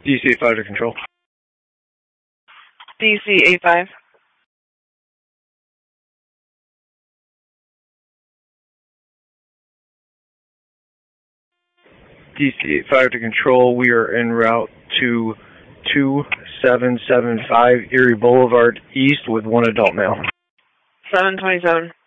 DC 5 to control. DC 85. DC 5 to control. We are en route to 2775 Erie Boulevard East with one adult male. 727.